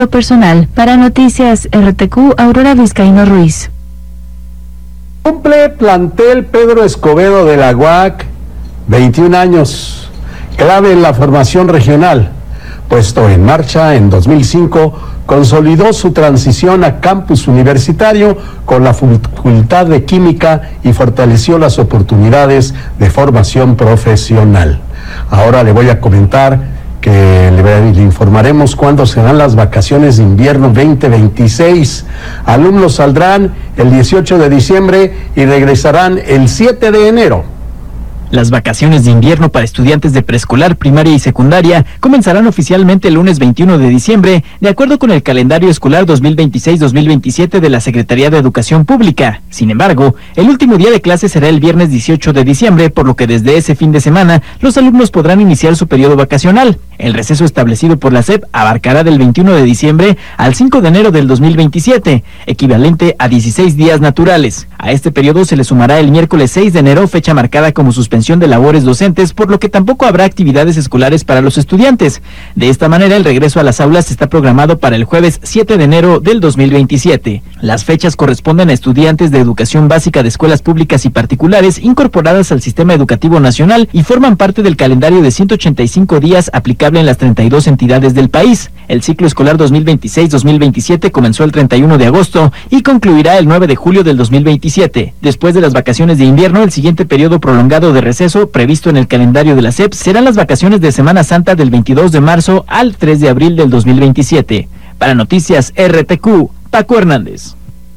personal. Para Noticias RTQ, Aurora Vizcaíno Ruiz. Cumple plantel Pedro Escobedo de la UAC 21 años, clave en la formación regional. Puesto en marcha en 2005, consolidó su transición a campus universitario con la Facultad de Química y fortaleció las oportunidades de formación profesional. Ahora le voy a comentar que le informaremos cuándo serán las vacaciones de invierno 2026. Alumnos saldrán el 18 de diciembre y regresarán el 7 de enero. Las vacaciones de invierno para estudiantes de preescolar, primaria y secundaria comenzarán oficialmente el lunes 21 de diciembre, de acuerdo con el calendario escolar 2026-2027 de la Secretaría de Educación Pública. Sin embargo, el último día de clase será el viernes 18 de diciembre, por lo que desde ese fin de semana los alumnos podrán iniciar su periodo vacacional. El receso establecido por la SEP abarcará del 21 de diciembre al 5 de enero del 2027, equivalente a 16 días naturales. A este periodo se le sumará el miércoles 6 de enero, fecha marcada como suspensión de labores docentes, por lo que tampoco habrá actividades escolares para los estudiantes. De esta manera, el regreso a las aulas está programado para el jueves 7 de enero del 2027. Las fechas corresponden a estudiantes de educación básica de escuelas públicas y particulares incorporadas al sistema educativo nacional y forman parte del calendario de 185 días aplicable en las 32 entidades del país. El ciclo escolar 2026-2027 comenzó el 31 de agosto y concluirá el 9 de julio del 2027. Después de las vacaciones de invierno, el siguiente periodo prolongado de receso previsto en el calendario de la SEP serán las vacaciones de Semana Santa del 22 de marzo al 3 de abril del 2027. Para Noticias RTQ, Paco Hernández.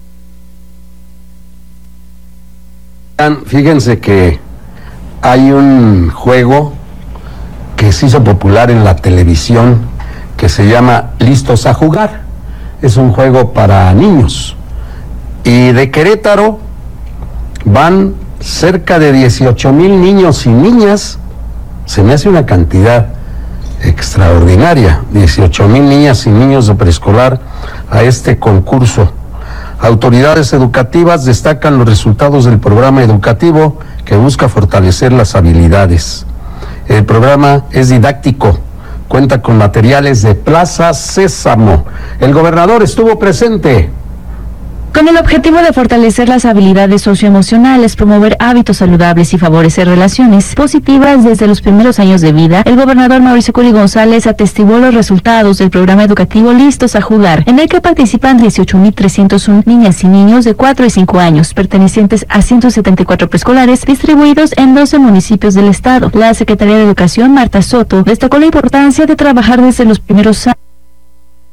Fíjense que hay un juego que se hizo popular en la televisión que se llama Listos a Jugar. Es un juego para niños. Y de Querétaro van cerca de 18,000 niños y niñas. Se me hace una cantidad extraordinaria, 18,000 niñas y niños de preescolar a este concurso. Autoridades educativas destacan los resultados del programa educativo que busca fortalecer las habilidades. El programa es didáctico, cuenta con materiales de Plaza Sésamo. El gobernador estuvo presente. Con el objetivo de fortalecer las habilidades socioemocionales, promover hábitos saludables y favorecer relaciones positivas desde los primeros años de vida, el gobernador Mauricio Curi González atestiguó los resultados del programa educativo Listos a Jugar, en el que participan 18,301 niñas y niños de 4 y 5 años, pertenecientes a 174 preescolares distribuidos en 12 municipios del estado. La Secretaría de Educación, Marta Soto, destacó la importancia de trabajar desde los primeros años